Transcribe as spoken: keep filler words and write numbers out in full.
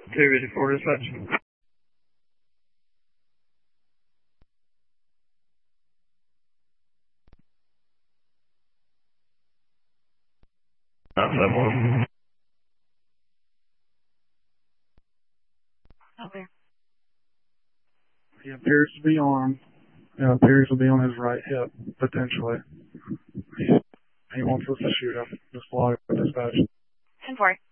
two fifty-four dispatch. Not that one. Okay. He appears to be armed. He appears to be on his right hip, potentially. He, he wants us to shoot him. Just log it for dispatch. ten four.